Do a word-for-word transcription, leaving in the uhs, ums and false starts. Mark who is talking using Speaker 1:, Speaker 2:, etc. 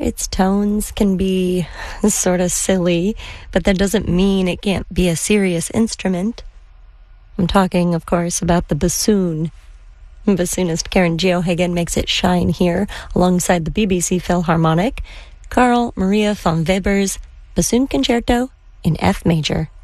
Speaker 1: its tones can be sort of silly, but that doesn't mean it can't be a serious instrument. I'm talking, of course, about the bassoon. Bassoonist Karen Geohagen makes it shine here alongside the B B C Philharmonic, Carl Maria von Weber's Bassoon Concerto in F major.